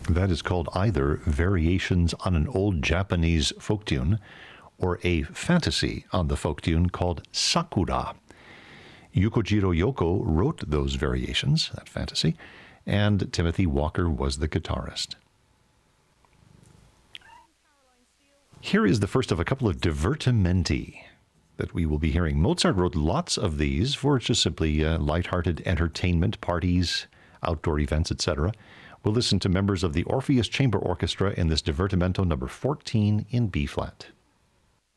That is called either Variations on an Old Japanese Folk Tune or a fantasy on the folk tune called Sakura. Yukojiro Yoko wrote those variations, that fantasy, and Timothy Walker was the guitarist. Here is the first of a couple of divertimenti that we will be hearing. Mozart wrote lots of these for just simply lighthearted entertainment, parties, outdoor events, etc. We'll listen to members of the Orpheus Chamber Orchestra in this Divertimento number 14 in B-flat.